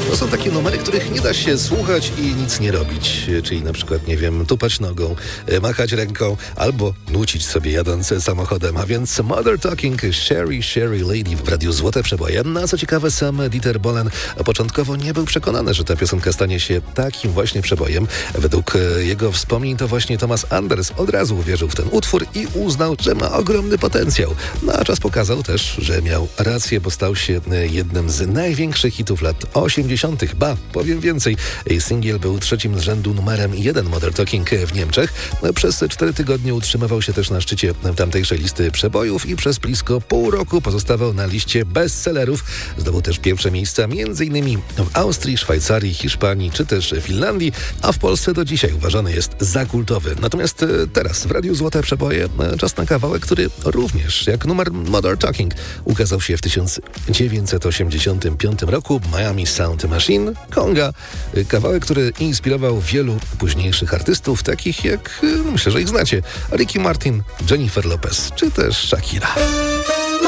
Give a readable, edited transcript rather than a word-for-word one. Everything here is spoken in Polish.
To są takie numery, których nie da się słuchać i nic nie robić. Czyli na przykład, nie wiem, tupać nogą, machać ręką albo nucić sobie jadąc samochodem. A więc Mother Talking, Sherry Lady w Radiu Złote Przeboje. No a co ciekawe, sam Dieter Bohlen początkowo nie był przekonany, że ta piosenka stanie się takim właśnie przebojem. Według jego wspomnień to właśnie Thomas Anders od razu uwierzył w ten utwór i uznał, że ma ogromny potencjał. No a czas pokazał też, że miał rację, bo stał się jednym z największych hitów lat 80. Ba, powiem więcej, singiel był trzecim z rzędu numerem 1 Mother Talking w Niemczech. Przez 4 tygodnie utrzymywał się też na szczycie tamtejszej listy przebojów i przez blisko pół roku pozostawał na liście bestsellerów. Zdobył też pierwsze miejsca m.in. w Austrii, Szwajcarii, Hiszpanii czy też Finlandii, a w Polsce do dzisiaj uważany jest za kultowy. Natomiast teraz w Radiu Złote Przeboje czas na kawałek, który również jak numer Mother Talking ukazał się w 1985 roku. Miami Sound Machine, Conga. Kawałek, który inspirował wielu późniejszych artystów, takich jak, myślę, że ich znacie, Ricky Martin, Jennifer Lopez czy też Shakira.